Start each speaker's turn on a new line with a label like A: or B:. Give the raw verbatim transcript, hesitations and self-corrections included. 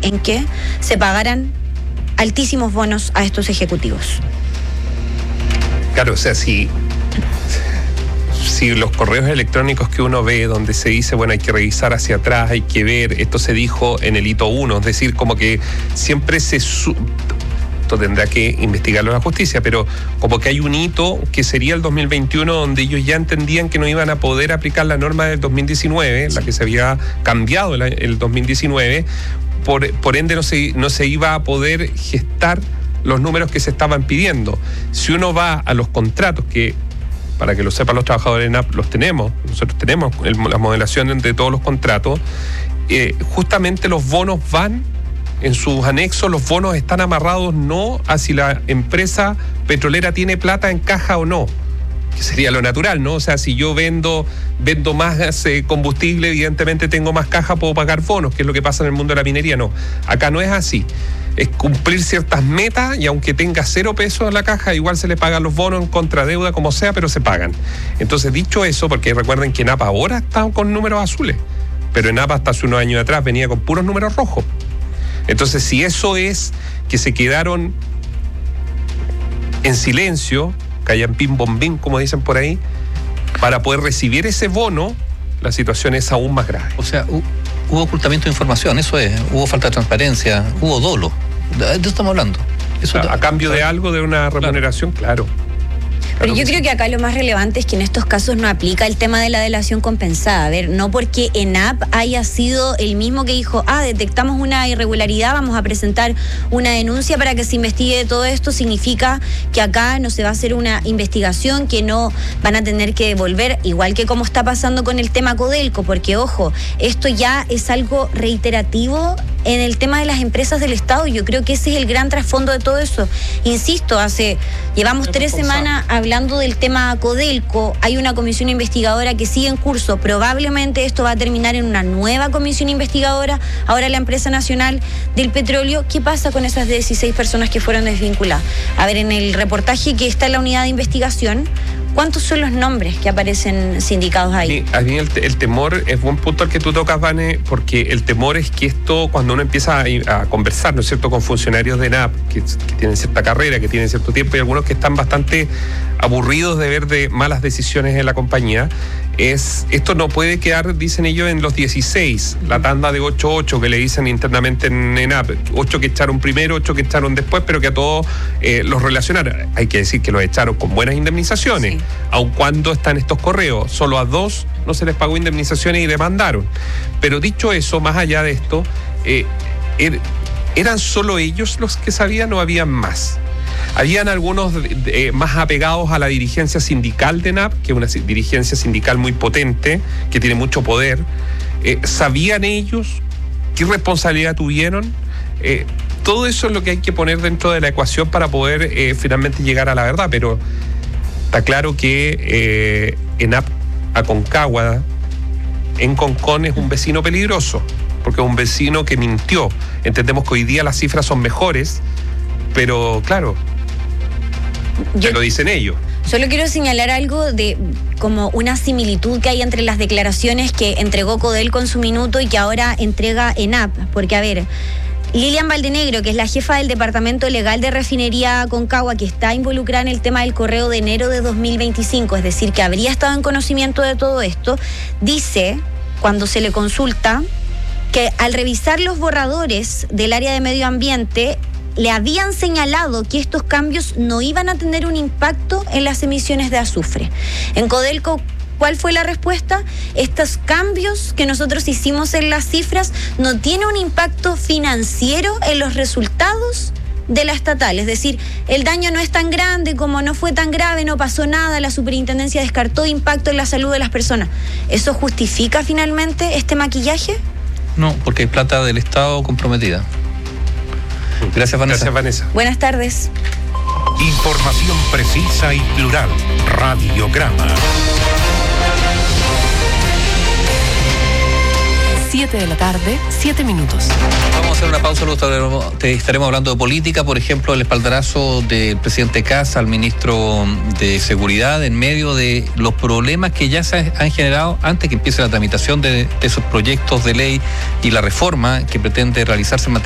A: en que se pagaran altísimos bonos a estos ejecutivos.
B: Claro, o sea, si, si los correos electrónicos que uno ve donde se dice, bueno, hay que revisar hacia atrás, hay que ver, esto se dijo en el hito uno, es decir, como que siempre se... Su- esto tendrá que investigarlo la justicia, pero como que hay un hito que sería el dos mil veintiuno donde ellos ya entendían que no iban a poder aplicar la norma del dos mil diecinueve, la que se había cambiado el, el dos mil diecinueve, por, por ende no se, no se iba a poder gestar los números que se estaban pidiendo. Si uno va a los contratos, que para que lo sepan los trabajadores de ENAP, los tenemos, nosotros tenemos el, la modelación entre todos los contratos, eh, justamente los bonos van, en sus anexos los bonos están amarrados no a si la empresa petrolera tiene plata en caja o no, que sería lo natural, ¿no? O sea, si yo vendo vendo más eh, combustible, evidentemente tengo más caja, puedo pagar bonos, que es lo que pasa en el mundo de la minería. No, acá no es así. Es cumplir ciertas metas y aunque tenga cero pesos en la caja, igual se le pagan los bonos en contradeuda, como sea, pero se pagan. Entonces, dicho eso, porque recuerden que ENAP ahora está con números azules, pero ENAP hasta hace unos años atrás venía con puros números rojos. Entonces, si eso es que se quedaron en silencio, callan pim bombín, como dicen por ahí, para poder recibir ese bono, la situación es aún más grave.
C: O sea, hubo ocultamiento de información, eso es, hubo falta de transparencia, hubo dolo. De eso estamos hablando. Eso
B: a,
C: te,
B: a cambio de algo, de una remuneración, claro. claro.
A: Pero
B: Claro
A: yo
B: que
A: creo
B: sí.
A: que acá lo más relevante es que en estos casos no aplica el tema de la delación compensada. A ver, no porque ENAP haya sido el mismo que dijo, ah, detectamos una irregularidad, vamos a presentar una denuncia para que se investigue todo esto, significa que acá no se va a hacer una investigación, que no van a tener que devolver, igual que como está pasando con el tema Codelco, porque ojo, esto ya es algo reiterativo en el tema de las empresas del Estado. Yo creo que ese es el gran trasfondo de todo eso. Insisto, hace llevamos tres semanas hablando del tema Codelco, hay una comisión investigadora que sigue en curso, probablemente esto va a terminar en una nueva comisión investigadora, ahora la empresa nacional del petróleo. ¿Qué pasa con esas dieciséis personas que fueron desvinculadas? A ver, en el reportaje que está en la unidad de investigación, ¿cuántos son los nombres que aparecen sindicados ahí?
B: A mí el, el temor, es buen punto el que tú tocas, Vane, porque el temor es que esto, cuando uno empieza a, a conversar, ¿no es cierto?, con funcionarios de ENAP, que, que tienen cierta carrera, que tienen cierto tiempo, y algunos que están bastante aburridos de ver de malas decisiones en la compañía, es esto no puede quedar, dicen ellos, en los dieciséis, la tanda de ocho ocho que le dicen internamente en ENAP, ocho que echaron primero, ocho que echaron después, pero que a todos eh, los relacionaron. Hay que decir que los echaron con buenas indemnizaciones, sí. Aun cuando están estos correos, solo a dos no se les pagó indemnizaciones y demandaron. Pero dicho eso, más allá de esto, eh, er, ¿eran solo ellos los que sabían o habían más? Habían algunos eh, más apegados a la dirigencia sindical de ENAP, que es una dirigencia sindical muy potente, que tiene mucho poder. Eh, ¿Sabían ellos qué responsabilidad tuvieron? Eh, todo eso es lo que hay que poner dentro de la ecuación para poder eh, finalmente llegar a la verdad, pero está claro que eh, ENAP Aconcagua, en Concón, es un vecino peligroso, porque es un vecino que mintió. Entendemos que hoy día las cifras son mejores, pero claro, ya lo dicen ellos.
A: Solo quiero señalar algo de como una similitud que hay entre las declaraciones que entregó Codelco en su minuto y que ahora entrega ENAP, porque a ver, Lilian Valdenegro, que es la jefa del Departamento Legal de Refinería Aconcagua, que está involucrada en el tema del correo de enero de dos mil veinticinco, es decir, que habría estado en conocimiento de todo esto, dice, cuando se le consulta, que al revisar los borradores del área de medio ambiente, le habían señalado que estos cambios no iban a tener un impacto en las emisiones de azufre. En Codelco, ¿cuál fue la respuesta? Estos cambios que nosotros hicimos en las cifras no tienen un impacto financiero en los resultados de la estatal. Es decir, el daño no es tan grande, como no fue tan grave, no pasó nada, la superintendencia descartó impacto en la salud de las personas. ¿Eso justifica finalmente este maquillaje?
C: No, porque hay plata del Estado comprometida. Gracias, Vanessa.
B: Gracias, Vanessa.
A: Buenas tardes.
D: Información precisa y plural. Radiograma.
E: siete de la tarde, siete minutos.
C: Vamos a hacer una pausa, luego te estaremos hablando de política, por ejemplo, el espaldarazo del presidente Kast al ministro de Seguridad en medio de los problemas que ya se han generado antes que empiece la tramitación de, de esos proyectos de ley y la reforma que pretende realizarse en materia